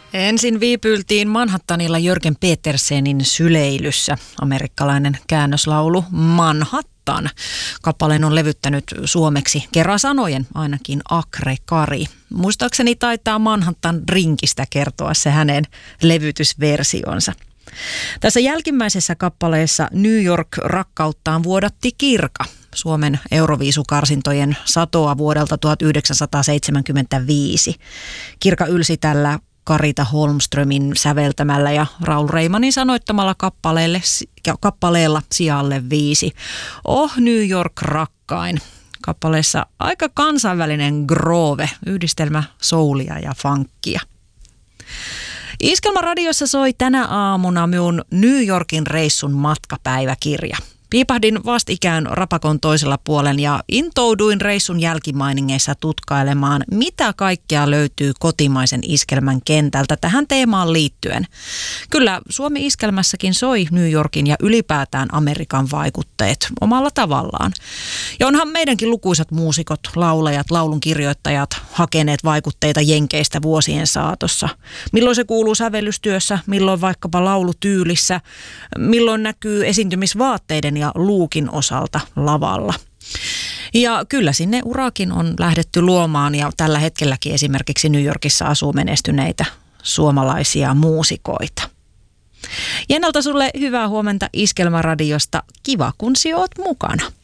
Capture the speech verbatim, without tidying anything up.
Ensin viipyltiin Manhattanilla Jörgen Petersenin syleilyssä. Amerikkalainen käännöslaulu Manhattan. Kappaleen on levyttänyt suomeksi kerrasanojen ainakin Akre Kari. Muistaakseni taitaa Manhattan Drinkistä kertoa se hänen levytysversionsa. Tässä jälkimmäisessä kappaleessa New York rakkauttaan vuodatti Kirka. Suomen Euroviisukarsintojen satoa vuodelta tuhatyhdeksänsataaseitsemänkymmentäviisi. Kirka ylsi tällä Karita Holmströmin säveltämällä ja Raul Reimanin sanoittamalla kappaleelle, kappaleella sijalle viisi. Oh New York rakkain. Kappaleessa aika kansainvälinen groove, yhdistelmä soulia ja funkia. Iskelmäradiossa soi tänä aamuna minun New Yorkin reissun matkapäiväkirja. Piipahdin vastikään rapakon toisella puolen ja intouduin reissun jälkimainingeissa tutkailemaan, mitä kaikkea löytyy kotimaisen iskelmän kentältä tähän teemaan liittyen. Kyllä Suomi iskelmässäkin soi New Yorkin ja ylipäätään Amerikan vaikutteet omalla tavallaan. Ja onhan meidänkin lukuisat muusikot, laulajat, laulunkirjoittajat hakeneet vaikutteita jenkeistä vuosien saatossa. Milloin se kuuluu sävellystyössä, milloin vaikkapa laulutyylissä, milloin näkyy esiintymisvaatteiden ja luukin osalta lavalla. Ja kyllä sinne urakin on lähdetty luomaan ja tällä hetkelläkin esimerkiksi New Yorkissa asuu menestyneitä suomalaisia muusikoita. Jennalta sulle hyvää huomenta Iskelmäradiosta. Kiva kun sinä oot mukana.